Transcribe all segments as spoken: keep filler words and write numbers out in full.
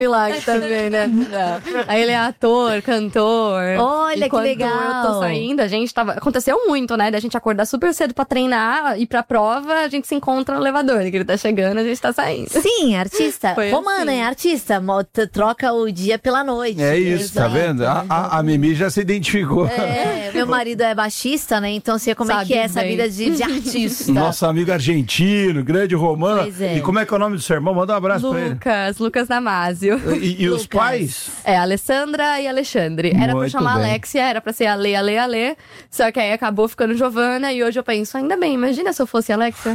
lá que também, né? Aí ele é ator, cantor. Olha, que legal. Eu tô saindo, a gente tava... Aconteceu muito, né? Da gente acordar super cedo pra treinar, ir pra prova, a gente se encontra no elevador. Que ele tá chegando, a gente tá saindo. Sim, artista. Foi Romana, assim. é artista. mo- t- Troca o dia pela noite. É isso, Exato. tá vendo? A, a, a Mimi já se identificou. É, meu marido é baixista, né? Então sei como é Sabe que é essa bem. vida de, de artista. Nosso amigo argentino, grande Romana. Pois é. E como é que é o nome do seu irmão? Manda um abraço pra ele. Lucas, Lucas Damasio. E, e os Lucas. pais? É, Alessandra e Alexandre. Era pra Muito chamar bem. Alexia, era pra ser Ale, Ale, Ale. Só que aí acabou ficando Giovana e hoje eu penso, ainda bem, imagina se eu fosse Alexia.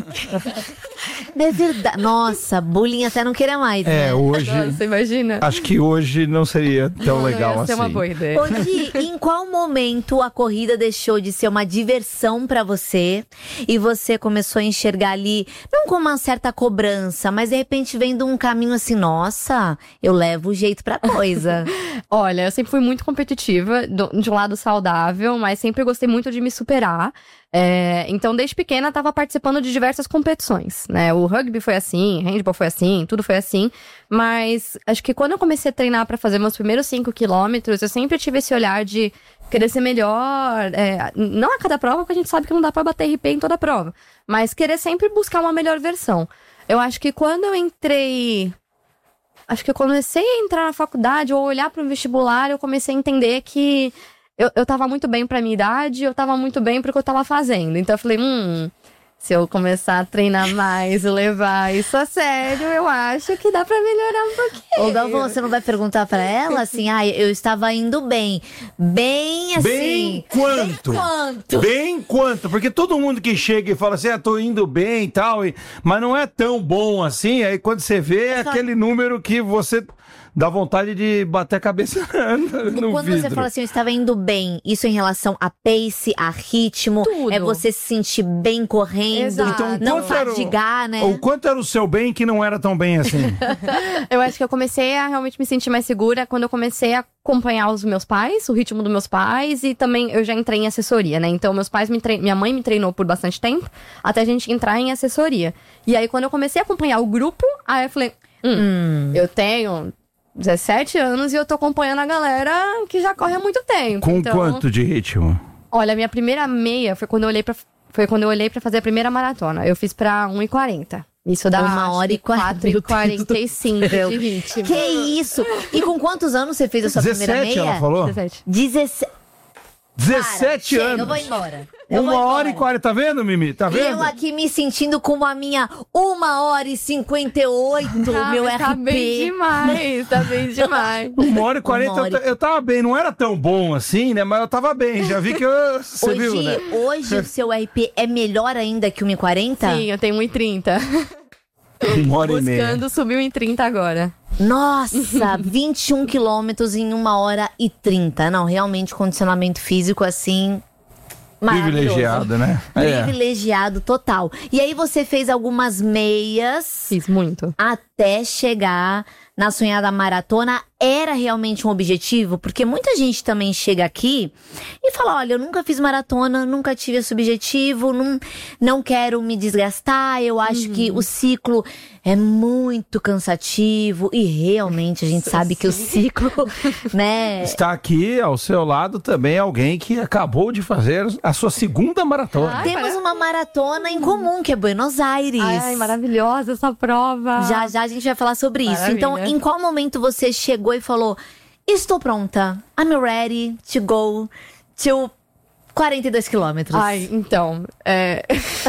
É verdade. Nossa, bullying até não queria mais, né? É, hoje. Nossa, imagina. Acho que hoje não seria tão Não legal ia assim. ser uma boa ideia. Ô, Di, em qual momento a corrida deixou de ser uma diversão pra você e você começou a enxergar ali, não com uma certa cobrança, mas de repente vendo um caminho assim, nossa, eu levo o jeito pra coisa. Olha, eu sempre fui muito competitiva, do- de um lado saudável, mas sempre gostei muito de me superar. É, então, desde pequena, estava participando de diversas competições, né? O rugby foi assim, handball foi assim, tudo foi assim. Mas acho que quando eu comecei a treinar para fazer meus primeiros cinco quilômetros, eu sempre tive esse olhar de querer ser melhor. É, não a cada prova, porque a gente sabe que não dá para bater R P em toda prova. Mas querer sempre buscar uma melhor versão. Eu acho que quando eu entrei... Acho que eu comecei a entrar na faculdade ou olhar para o vestibular, eu comecei a entender que eu, eu tava muito bem pra minha idade, eu tava muito bem pro que eu tava fazendo. Então eu falei, hum, se eu começar a treinar mais e levar isso a sério, eu acho que dá pra melhorar um pouquinho. Ô, Galvão, você não vai perguntar pra ela assim, ah, eu estava indo bem. Bem assim. Bem quanto? Bem quanto? Bem quanto? Porque todo mundo que chega e fala assim, ah, tô indo bem e tal, e... mas não é tão bom assim, aí quando você vê é Só- aquele número que você dá vontade de bater a cabeça no Quando vidro. você fala assim, eu estava indo bem, isso em relação a pace, a ritmo, Tudo. é você se sentir bem correndo, Exato. Então, não quanto era o- fadigar, né? O quanto era o seu bem que não era tão bem assim? Eu acho que eu comecei a realmente me sentir mais segura quando eu comecei a acompanhar os meus pais, o ritmo dos meus pais, e também eu já entrei em assessoria, né? Então, meus pais me tre... minha mãe me treinou por bastante tempo, até a gente entrar em assessoria. E aí, quando eu comecei a acompanhar o grupo, aí eu falei, hum, Hum. eu tenho dezessete anos e eu tô acompanhando a galera que já corre há muito tempo. Com então, quanto de ritmo? Olha, a minha primeira meia foi quando eu olhei pra, foi quando eu olhei pra fazer a primeira maratona. Eu fiz pra um e quarenta. Isso dá Uma hora e quarenta. quatro e quarenta e cinco de ritmo. Que isso? E com quantos anos você fez a sua primeira dezessete, meia? ela falou? dezessete. dezessete. dezessete Chega, anos. eu vou embora. Eu Uma vou hora e embora. quarenta, tá vendo, Mimi? Tá E vendo? eu aqui me sentindo como a minha uma hora e cinquenta e oito, Ah, meu mas R P. tá bem demais, tá bem demais. Uma hora e quarenta, Uma hora eu, ta- eu tava bem. Não era tão bom assim, né? Mas eu tava bem. Já vi que eu, você Hoje, viu, né? hoje o seu R P é melhor ainda que o um e quarenta? Sim, eu tenho um e trinta. Uma hora e meia. Buscando subir um e trinta agora. Nossa, vinte e um quilômetros em uma hora e trinta. Não, realmente condicionamento físico assim... maravilhoso. Privilegiado, né? É. Privilegiado total. E aí você fez algumas meias Fiz muito. até chegar na sonhada maratona. Era realmente um objetivo? Porque muita gente também chega aqui e fala, olha, eu nunca fiz maratona, nunca tive esse objetivo, não, não quero me desgastar, eu acho que o ciclo é muito cansativo e realmente a gente sabe que o ciclo, né... Está aqui ao seu lado também alguém que acabou de fazer a sua segunda maratona. Ai, Temos parece- uma maratona em comum, que é Buenos Aires. Ai, maravilhosa essa prova. Já já a gente vai falar sobre isso. Maravilha. Então, em qual momento você chegou e falou: estou pronta, I'm ready to go to quarenta e dois quilômetros? Ai, então, é...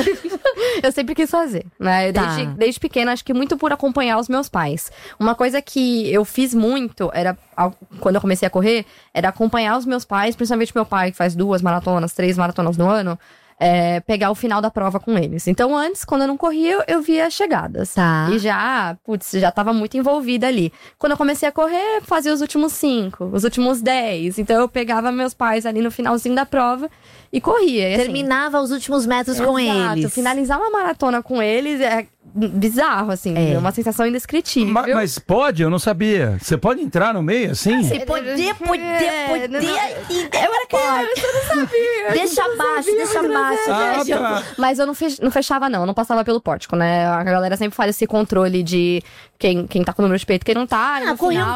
eu sempre quis fazer, né? Tá. Desde, desde pequena, acho que muito por acompanhar os meus pais. Uma coisa que eu fiz muito, era ao- quando eu comecei a correr, era acompanhar os meus pais, principalmente meu pai, que faz duas maratonas, três maratonas no ano, é, pegar o final da prova com eles. Então, antes, quando eu não corria, eu, eu via as chegadas. Tá. E já, putz, já tava muito envolvida ali. Quando eu comecei a correr, fazia os últimos cinco, os últimos dez. Então, eu pegava meus pais ali no finalzinho da prova e corria. E, assim, Terminava os últimos metros com exato, eles. finalizar uma maratona com eles é bizarro, assim. É. É uma sensação indescritível. Ma- Mas, pode? Eu não sabia. Você pode entrar no meio assim? Você poder, poder, É, poder. não, não. Eu era criança, eu não sabia. Deixa abaixo, deixa abaixo. Ah, deixa- tá. Mas eu não, fech- não fechava, não. Eu não passava pelo pórtico, né? A galera sempre faz esse controle de quem, quem tá com o número de peito e quem não tá. e Ah, no correr um final,